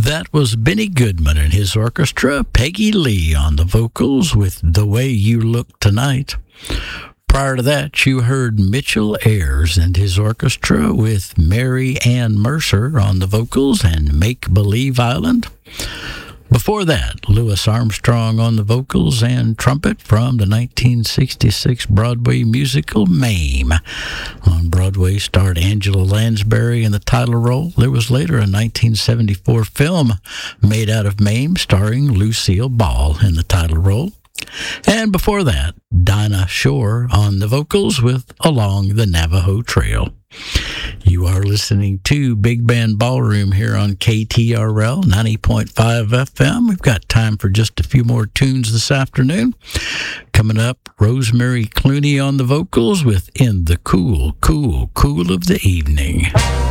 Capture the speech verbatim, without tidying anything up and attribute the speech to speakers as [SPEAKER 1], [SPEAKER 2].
[SPEAKER 1] That was Benny Goodman and his orchestra, Peggy Lee on the vocals with The Way You Look Tonight. Prior to that, you heard Mitchell Ayers and his orchestra with Mary Ann Mercer on the vocals and Make Believe Island. Before that, Louis Armstrong on the vocals and trumpet from the nineteen sixty-six Broadway musical Mame. On Broadway starred Angela Lansbury in the title role. There was later a nineteen seventy-four film made out of Mame starring Lucille Ball in the title role. And before that, Dinah Shore on the vocals with Along the Navajo Trail. You are listening to Big Band Ballroom here on K T R L ninety point five F M. We've got time for just a few more tunes this afternoon. Coming up, Rosemary Clooney on the vocals with In the Cool, Cool, Cool of the Evening.